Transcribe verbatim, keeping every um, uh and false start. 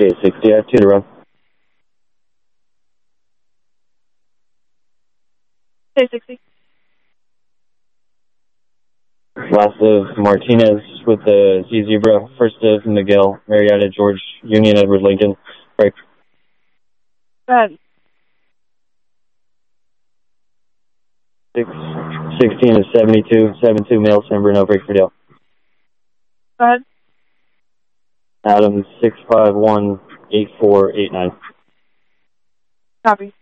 Okay, sixty, I have two to run. Okay, sixty. Last of Martinez with the Z Zebra. First of Miguel, Marietta, George, Union, Edward, Lincoln. Break. Go ahead. Six, sixteen is seventy-two, seven two male, San Bruno, break for Dale. Go ahead. Adam, six five one, eight four eight nine. Copy.